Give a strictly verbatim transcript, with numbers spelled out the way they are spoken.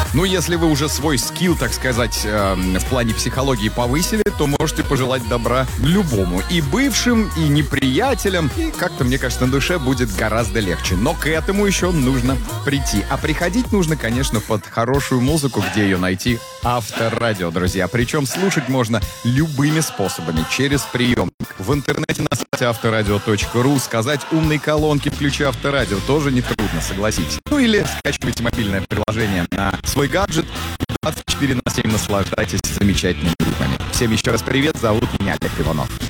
Ну, если вы уже свой скилл, так сказать, э, в плане психологии повысили, то можете пожелать добра любому. И бывшим, и неприятелям. И как-то, мне кажется, на душе будет гораздо легче. Но к этому еще нужно прийти. А приходить нужно, конечно, под хорошую музыку, где ее найти. Авторадио, друзья. Причем слушать можно любыми способами. Через приемник. В интернете на сайте авторадио точка ру сказать умной колонке «Включи Авторадио» тоже нетрудно, согласитесь. Ну или скачивайте мобильное приложение на свой гаджет. двадцать четыре на семь наслаждайтесь замечательными группами. Всем еще раз привет, зовут меня Олег Иванов.